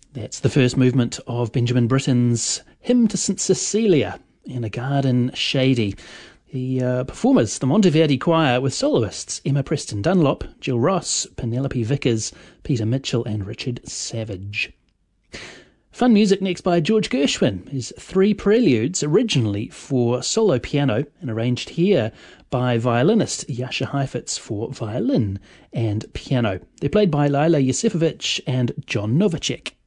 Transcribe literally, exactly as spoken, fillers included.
That's the first movement of Benjamin Britten's Hymn to Saint Cecilia in a Garden Shady. The uh, performers, the Monteverdi Choir, with soloists Emma Preston Dunlop, Jill Ross, Penelope Vickers, Peter Mitchell and Richard Savage. Fun music next by George Gershwin. His three preludes, originally for solo piano and arranged here by violinist Jascha Heifetz for violin and piano. They're played by Lila Yosefovich and John Novacek.